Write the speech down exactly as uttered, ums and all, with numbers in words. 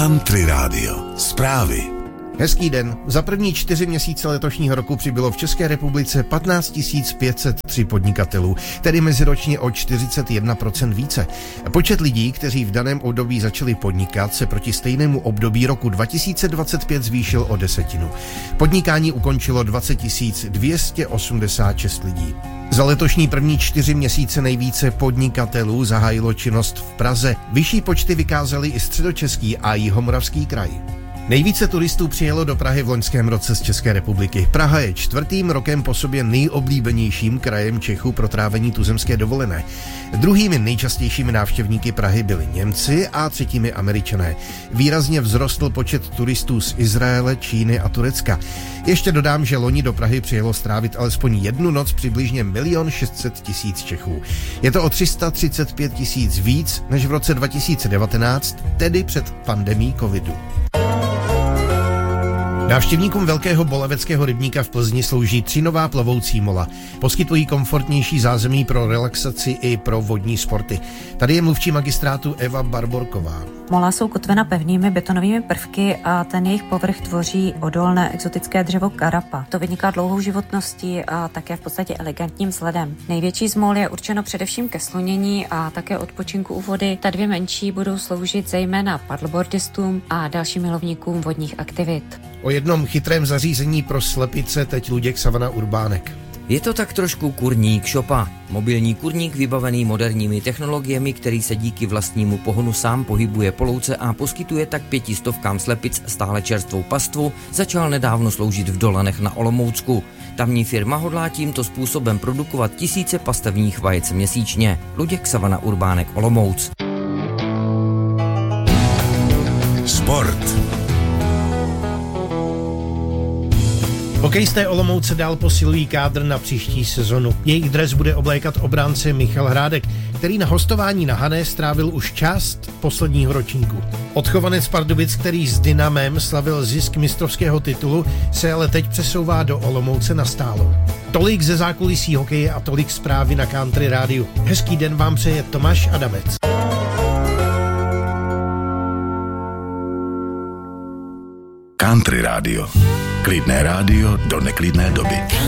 Country Radio. Zprávy. Hezký den. Za první čtyři měsíce letošního roku přibylo v České republice patnáct tisíc pět set tři podnikatelů, tedy meziročně o čtyřicet jedna procent více. Počet lidí, kteří v daném období začali podnikat, se proti stejnému období roku dva tisíce dvacet pět zvýšil o desetinu. Podnikání ukončilo dvacet tisíc dvě stě osmdesát šest lidí. Za letošní první čtyři měsíce nejvíce podnikatelů zahájilo činnost v Praze. Vyšší počty vykázali i Středočeský a Jihomoravský kraj. Nejvíce turistů přijelo do Prahy v loňském roce z České republiky. Praha je čtvrtým rokem po sobě nejoblíbenějším krajem Čechů pro trávení tuzemské dovolené. Druhými nejčastějšími návštěvníky Prahy byli Němci a třetími Američané. Výrazně vzrostl počet turistů z Izraele, Číny a Turecka. Ještě dodám, že loni do Prahy přijelo strávit alespoň jednu noc přibližně milion šest set tisíc Čechů. Je to o tři sta třicet pět tisíc víc než v roce dva tisíce devatenáct, tedy před pandemií covidu. Návštěvníkům velkého boleveckého rybníka v Plzni slouží tři nová plovoucí mola. Poskytují komfortnější zázemí pro relaxaci i pro vodní sporty. Tady je mluvčí magistrátu Eva Barborková. Mola jsou kotvena pevnými betonovými prvky a ten jejich povrch tvoří odolné exotické dřevo karapa. To vyniká dlouhou životností a také v podstatě elegantním vzhledem. Největší z mol je určeno především ke slunění a také odpočinku u vody. Ta dvě menší budou sloužit zejména paddleboardistům a dalším milovníkům vodních aktivit. O jednom chytrém zařízení pro slepice teď Luděk Savana Urbánek. Je to tak trošku kurník šopa. Mobilní kurník vybavený moderními technologiemi, který se díky vlastnímu pohonu sám pohybuje po louce a poskytuje tak pětistovkám slepic stále čerstvou pastvu, začal nedávno sloužit v Dolanech na Olomoucku. Tamní firma hodlá tímto způsobem produkovat tisíce pastevních vajec měsíčně. Luděk Savana Urbánek, Olomouc. Sport. Hokejisté Olomouce dál posilují kádr na příští sezonu. Jejich dres bude oblékat obránce Michal Hrádek, který na hostování na Hané strávil už část posledního ročníku. Odchovanec Pardubic, který s Dynamem slavil zisk mistrovského titulu, se ale teď přesouvá do Olomouce nastálo. Tolik ze zákulisí hokeje a tolik zprávy na Country Rádiu. Hezký den vám přeje Tomáš Adamec. Country Radio. Klidné rádio do neklidné doby.